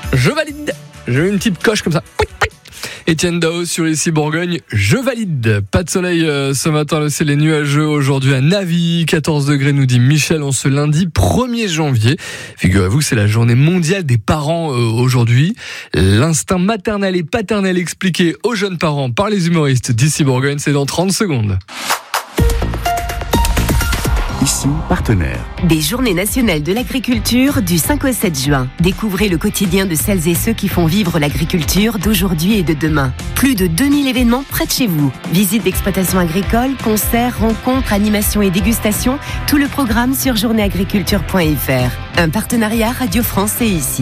je valide. J'ai eu une petite coche comme ça. Étienne Dao sur Ici Bourgogne, je valide. Pas de soleil ce matin, le ciel est nuageux aujourd'hui à Navy, 14 degrés nous dit Michel en ce lundi 1er janvier. Figurez-vous que c'est la journée mondiale des parents aujourd'hui. L'instinct maternel et paternel expliqué aux jeunes parents par les humoristes d'Ici Bourgogne, c'est dans 30 secondes. Ici, partenaire. Des Journées nationales de l'agriculture du 5 au 7 juin. Découvrez le quotidien de celles et ceux qui font vivre l'agriculture d'aujourd'hui et de demain. Plus de 2000 événements près de chez vous. Visites d'exploitation agricole, concerts, rencontres, animations et dégustations. Tout le programme sur journéeagriculture.fr. Un partenariat Radio France et Ici.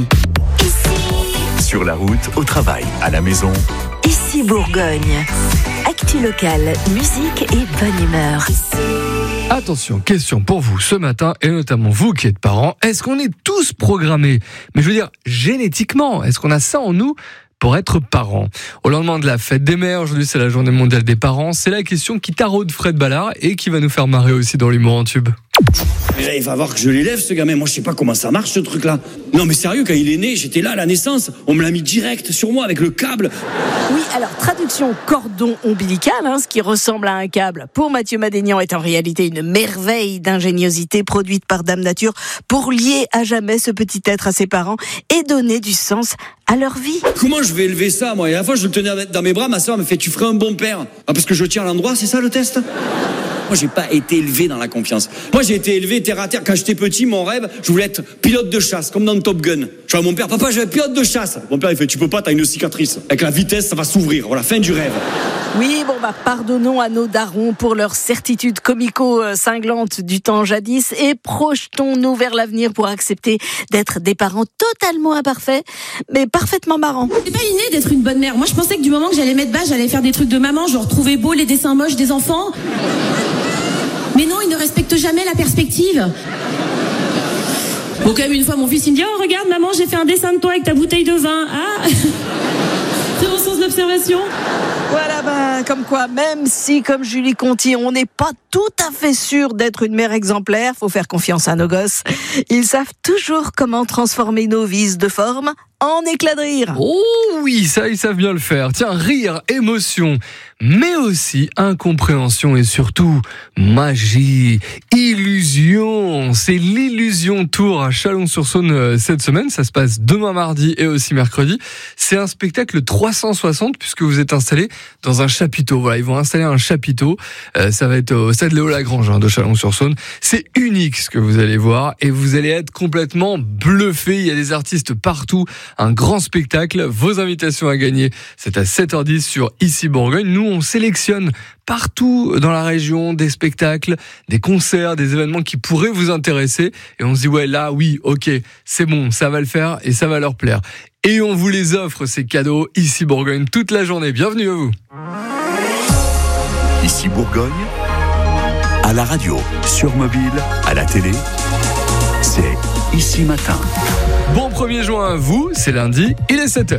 Sur la route, au travail, à la maison. Ici Bourgogne. Actu locale, musique et bonne humeur. Attention, question pour vous ce matin, et notamment vous qui êtes parents. Est-ce qu'on est tous programmés, mais je veux dire génétiquement, est-ce qu'on a ça en nous pour être parents? Au lendemain de la fête des mères, aujourd'hui c'est la journée mondiale des parents, c'est la question qui taraude Fred Ballard et qui va nous faire marrer aussi dans l'humour en tube. Il va voir que je l'élève ce gamin, moi je sais pas comment ça marche ce truc là. Non mais sérieux, quand il est né, j'étais là à la naissance, on me l'a mis direct sur moi avec le câble. Oui, alors traduction cordon ombilical, ce qui ressemble à un câble pour Mathieu Madénian est en réalité une merveille d'ingéniosité produite par Dame Nature pour lier à jamais ce petit être à ses parents et donner du sens à leur vie. Comment je vais élever ça moi? Et à la fois je le tenais dans mes bras, ma soeur me fait tu ferais un bon père. Ah parce que je tiens à l'endroit, c'est ça le test? Moi, j'ai pas été élevé dans la confiance. Moi, j'ai été élevé terre à terre. Quand j'étais petit, mon rêve, je voulais être pilote de chasse, comme dans Top Gun. Je dis à mon père, papa, je vais être pilote de chasse. Mon père, il fait, tu peux pas, t'as une cicatrice. Avec la vitesse, ça va s'ouvrir. Voilà, fin du rêve. Oui, pardonnons à nos darons pour leur certitude comico-cinglante du temps jadis et projetons-nous vers l'avenir pour accepter d'être des parents totalement imparfaits, mais parfaitement marrants. C'est pas inné d'être une bonne mère. Moi, je pensais que du moment que j'allais mettre bas, j'allais faire des trucs de maman, genre trouver beau les dessins moches des enfants. Mais non, ils ne respectent jamais la perspective. Bon, quand même, une fois, mon fils, il me dit, oh, regarde, maman, j'ai fait un dessin de toi avec ta bouteille de vin. Ah, très bon sens de l'observation. Voilà, comme quoi, même si, comme Julie Conti, on n'est pas tout à fait sûr d'être une mère exemplaire, faut faire confiance à nos gosses. Ils savent toujours comment transformer nos vices de forme en éclat de rire. Oh oui, ça, ils savent bien le faire. Tiens, rire, émotion, mais aussi incompréhension et surtout magie, illusion. C'est l'Illusion Tour à Chalon-sur-Saône cette semaine. Ça se passe demain mardi et aussi mercredi. C'est un spectacle 360 puisque vous êtes installé dans un chapiteau. Voilà, ils vont installer un chapiteau. Ça va être au stade Léo Lagrange de Chalon-sur-Saône. C'est unique ce que vous allez voir et vous allez être complètement bluffé. Il y a des artistes partout. Un grand spectacle, vos invitations à gagner, c'est à 7h10 sur Ici Bourgogne. Nous, on sélectionne partout dans la région des spectacles, des concerts, des événements qui pourraient vous intéresser. Et on se dit, ouais, là, oui, ok, c'est bon, ça va le faire et ça va leur plaire. Et on vous les offre, ces cadeaux, Ici Bourgogne, toute la journée. Bienvenue à vous. Ici Bourgogne, à la radio, sur mobile, à la télé, c'est Ici Matin. Bon 1er juin à vous, c'est lundi, il est 7h.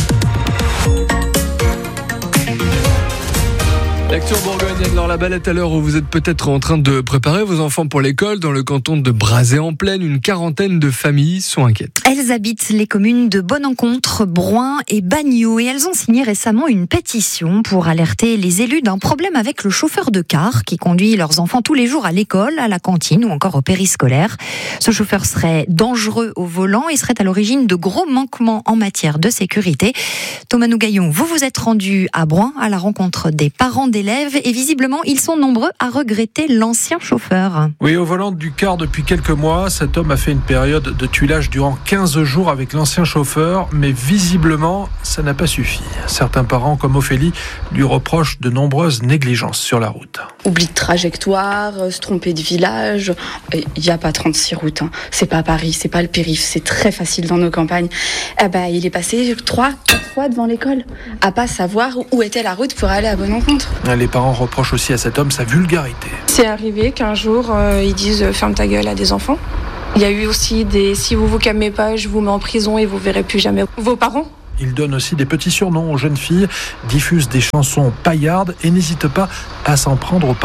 L'actu en Bourgogne, Anne-Laure Labalette, à l'heure où vous êtes peut-être en train de préparer vos enfants pour l'école, dans le canton de Brazé-en-Plaine, une quarantaine de familles sont inquiètes. Elles habitent les communes de Bonne-Encontre, Broin et Bagnoud et elles ont signé récemment une pétition pour alerter les élus d'un problème avec le chauffeur de car qui conduit leurs enfants tous les jours à l'école, à la cantine ou encore au périscolaire. Ce chauffeur serait dangereux au volant et serait à l'origine de gros manquements en matière de sécurité. Thomas Nougaillon, vous vous êtes rendu à Broin à la rencontre des parents d'élèves et visiblement ils sont nombreux à regretter l'ancien chauffeur. Oui, au volant du car depuis quelques mois, cet homme a fait une période de tuilage durant 15 jours avec l'ancien chauffeur, mais visiblement ça n'a pas suffi. Certains parents comme Ophélie lui reprochent de nombreuses négligences sur la route. Oubli de trajectoire, se tromper de village, il n'y a pas 36 routes, c'est pas Paris, c'est pas le périph', c'est très facile dans nos campagnes. Il est passé 3-4 fois devant l'école, à pas savoir où était la route pour aller à Bonne-Encontre. Les parents reprochent aussi à cet homme sa vulgarité. C'est arrivé qu'un jour, ils disent « ferme ta gueule » à des enfants. Il y a eu aussi des « si vous vous calmez pas, je vous mets en prison et vous verrez plus jamais vos parents ». Il donne aussi des petits surnoms aux jeunes filles, diffuse des chansons paillardes et n'hésite pas à s'en prendre aux parents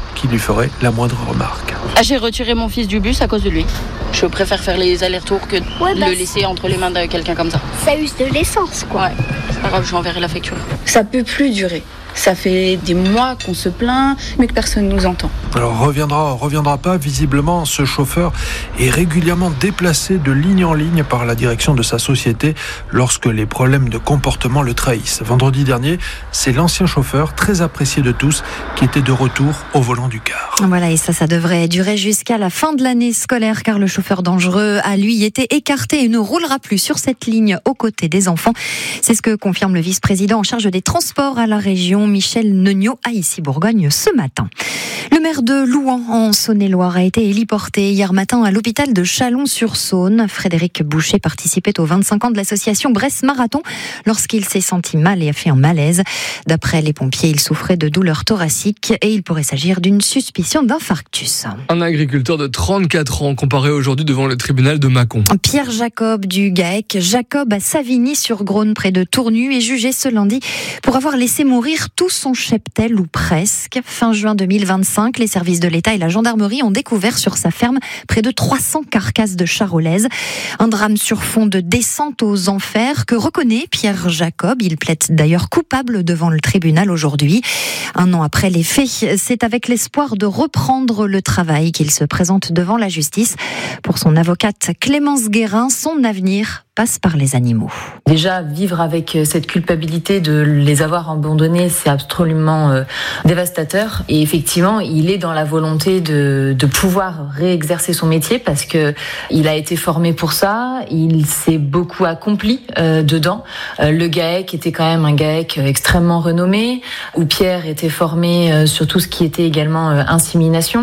qui lui ferait la moindre remarque. J'ai retiré mon fils du bus à cause de lui. Je préfère faire les allers-retours que le laisser entre les mains de quelqu'un comme ça. Ça use de l'essence, quoi. Ouais, c'est pas grave, je lui enverrai la facture. Ça peut plus durer. Ça fait des mois qu'on se plaint, mais que personne ne nous entend. Alors reviendra pas. Visiblement, ce chauffeur est régulièrement déplacé de ligne en ligne par la direction de sa société lorsque les problèmes de comportement le trahissent. Vendredi dernier, c'est l'ancien chauffeur, très apprécié de tous, qui était de retour au volant du car. Voilà, et ça devrait durer jusqu'à la fin de l'année scolaire, car le chauffeur dangereux a, lui, été écarté et ne roulera plus sur cette ligne aux côtés des enfants. C'est ce que confirme le vice-président en charge des transports à la région, Michel Neugnot, à Issy-Bourgogne ce matin. Le maire de Louhans, en Saône-et-Loire, a été héliporté hier matin à l'hôpital de Chalon-sur-Saône. Frédéric Boucher participait aux 25 ans de l'association Brest Marathon lorsqu'il s'est senti mal et a fait un malaise. D'après les pompiers, il souffrait de douleurs thoraciques et il pourrait s'agir d'une suspicion d'infarctus. Un agriculteur de 34 ans comparé aujourd'hui devant le tribunal de Mâcon. Pierre Jacob du GAEC, Jacob à Savigny-sur-Grosne près de Tournu, est jugé ce lundi pour avoir laissé mourir tout son cheptel ou presque. Fin juin 2025, les services de l'État et la gendarmerie ont découvert sur sa ferme près de 300 carcasses de charolaises. Un drame sur fond de descente aux enfers que reconnaît Pierre Jacob. Il plaide d'ailleurs coupable devant le tribunal aujourd'hui. Un an après les faits, c'est avec l'espoir de reprendre le travail qu'il se présente devant la justice. Pour son avocate Clémence Guérin, son avenir passe par les animaux. Déjà, vivre avec cette culpabilité de les avoir abandonnés, c'est absolument dévastateur. Et effectivement, il est dans la volonté de pouvoir réexercer son métier parce que il a été formé pour ça. Il s'est beaucoup accompli dedans. Le GAEC était quand même un GAEC extrêmement renommé, où Pierre était formé sur tout ce qui était également insémination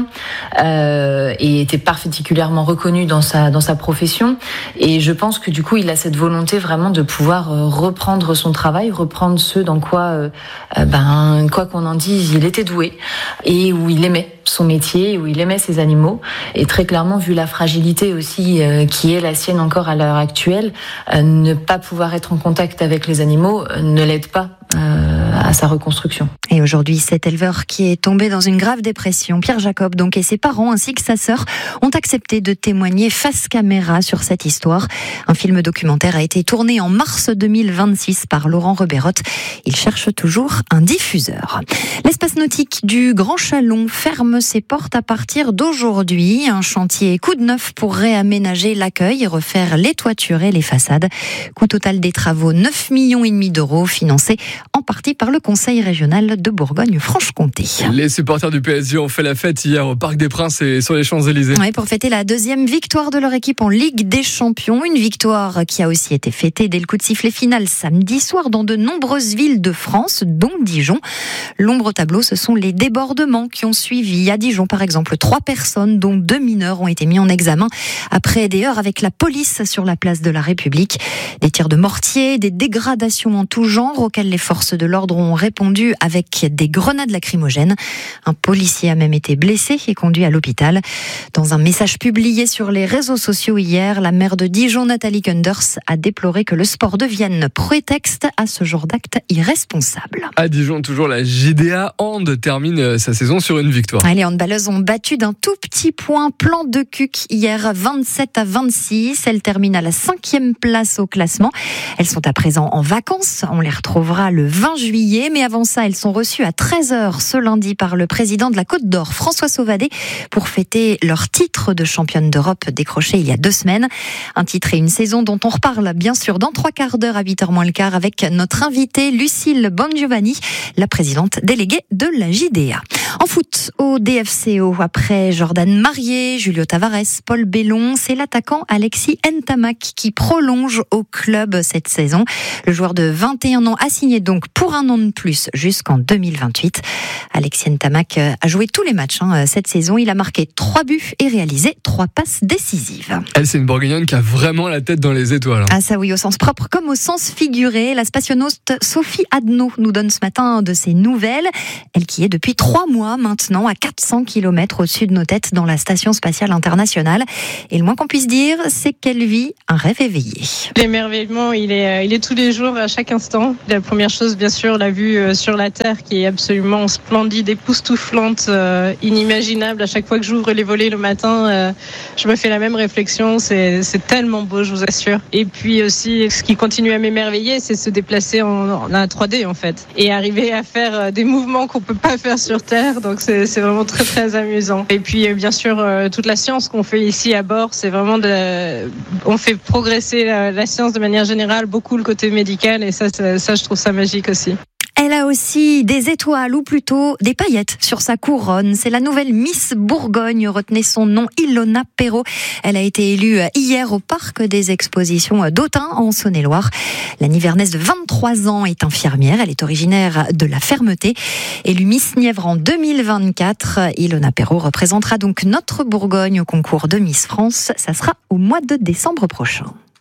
et était particulièrement reconnu dans sa profession. Et je pense que du coup, il a cette volonté vraiment de pouvoir reprendre son travail, reprendre ce dans quoi, quoi qu'on en dise, il était doué et où il aimait son métier, où il aimait ses animaux. Et très clairement, vu la fragilité aussi qui est la sienne encore à l'heure actuelle, ne pas pouvoir être en contact avec les animaux ne l'aide pas à sa reconstruction. Et aujourd'hui, cet éleveur qui est tombé dans une grave dépression, Pierre Jacob donc, et ses parents ainsi que sa sœur ont accepté de témoigner face caméra sur cette histoire. Un film documentaire a été tourné en mars 2026 par Laurent Reberotte. Il cherche toujours un diffuseur. L'espace nautique du Grand Chalon ferme ses portes à partir d'aujourd'hui. Un chantier coup de neuf pour réaménager l'accueil et refaire les toitures et les façades. Coût total des travaux, 9,5 millions d'euros, financés en partie par le Conseil régional de Bourgogne-Franche-Comté. Les supporters du PSG ont fait la fête hier au Parc des Princes et sur les Champs-Élysées. Oui, pour fêter la deuxième victoire de leur équipe en Ligue des Champions. Une victoire qui a aussi été fêtée dès le coup de sifflet final samedi soir dans de nombreuses villes de France, dont Dijon. L'ombre au tableau, ce sont les débordements qui ont suivi. À Dijon, par exemple, 3 personnes, dont 2 mineurs, ont été mis en examen après des heures avec la police sur la place de la République. Des tirs de mortier, des dégradations en tout genre auxquelles les forces de l'ordre ont répondu avec des grenades lacrymogènes. Un policier a même été blessé et conduit à l'hôpital. Dans un message publié sur les réseaux sociaux hier, la maire de Dijon, Nathalie Kunders, a déploré que le sport devienne prétexte à ce genre d'acte irresponsable. À Dijon, toujours la JDA Hand termine sa saison sur une victoire. Les handballeuses ont battu d'un tout petit point Plan de Cuc hier, 27-26. Elles terminent à la 5e place au classement. Elles sont à présent en vacances. On les retrouvera le 20 juillet. Mais avant ça, elles sont reçues à 13h ce lundi par le président de la Côte d'Or, François Sauvadet, pour fêter leur titre de championne d'Europe décroché il y a 2 semaines. Un titre et une saison dont on reparle bien sûr dans 3 quarts d'heure à 8h moins le quart avec notre invitée Lucille Bongiovanni, la présidente déléguée de la JDA. En foot, au DFCO, après Jordan Marié, Julio Tavares, Paul Bellon, c'est l'attaquant Alexis Ntamak qui prolonge au club cette saison. Le joueur de 21 ans a signé donc pour 1 an de plus jusqu'en 2028. Alexis Ntamak a joué tous les matchs cette saison. Il a marqué 3 buts et réalisé 3 passes décisives. Elle, c'est une Bourguignonne qui a vraiment la tête dans les étoiles. Ah ça oui, au sens propre comme au sens figuré. La spationaute Sophie Adno nous donne ce matin de ses nouvelles. Elle qui est depuis 3 mois maintenant à 400 km au-dessus de nos têtes dans la Station Spatiale Internationale. Et le moins qu'on puisse dire, c'est qu'elle vit un rêve éveillé. L'émerveillement, il est tous les jours, à chaque instant. La première chose, bien sûr, la vue vue sur la Terre qui est absolument splendide, époustouflante, inimaginable. À chaque fois que j'ouvre les volets le matin, je me fais la même réflexion. C'est tellement beau, je vous assure. Et puis aussi, ce qui continue à m'émerveiller, c'est se déplacer en 3D en fait. Et arriver à faire des mouvements qu'on peut pas faire sur Terre. Donc c'est vraiment très très amusant. Et puis bien sûr, toute la science qu'on fait ici à bord, c'est vraiment on fait progresser la science de manière générale, beaucoup le côté médical. Et ça je trouve ça magique aussi. Elle a aussi des étoiles, ou plutôt des paillettes sur sa couronne. C'est la nouvelle Miss Bourgogne, retenez son nom, Ilona Perrault. Elle a été élue hier au parc des expositions d'Autun, en Saône-et-Loire. La Nivernaise de 23 ans est infirmière. Elle est originaire de la Fermeté. Élue Miss Nièvre en 2024, Ilona Perrault représentera donc notre Bourgogne au concours de Miss France. Ça sera au mois de décembre prochain.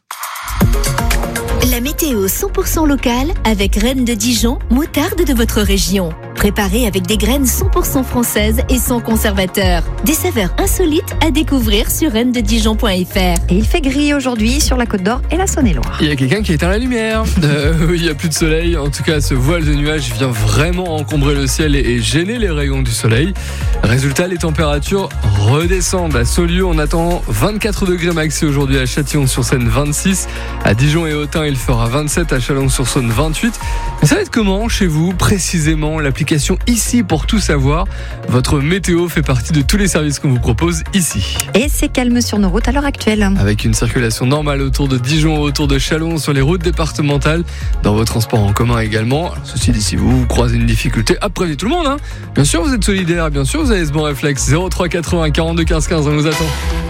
La météo 100% locale avec Reine de Dijon, moutarde de votre région. Préparée avec des graines 100% françaises et sans conservateur. Des saveurs insolites à découvrir sur reine-de-dijon.fr. Et il fait gris aujourd'hui sur la Côte d'Or et la Saône-et-Loire. Il y a quelqu'un qui a éteint la lumière. Il n'y a plus de soleil. En tout cas, ce voile de nuages vient vraiment encombrer le ciel et gêner les rayons du soleil. Résultat, les températures redescendent. À Saulieu, on attend 24 degrés maxi aujourd'hui, à Châtillon-sur-Saône 26. À Dijon et Autun, il fera 27. À Chalon-sur-Saône 28. Mais ça va être comment chez vous précisément? L'application Ici pour tout savoir. Votre météo fait partie de tous les services qu'on vous propose ici. Et c'est calme sur nos routes à l'heure actuelle. Avec une circulation normale autour de Dijon, autour de Chalon, sur les routes départementales, dans vos transports en commun également. Ceci dit, si vous croisez une difficulté, prévenez tout le monde. Bien sûr, vous êtes solidaire, bien sûr, vous avez ce bon réflexe. 03 80 42 15 15, on vous attend.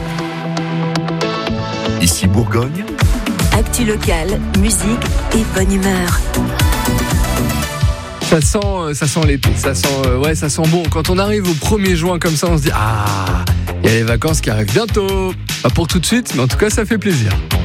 Ici Bourgogne. Actu locale, musique et bonne humeur. Ça sent l'été, ça sent bon. Quand on arrive au 1er juin comme ça, on se dit il y a les vacances qui arrivent bientôt. Pas pour tout de suite, mais en tout cas ça fait plaisir.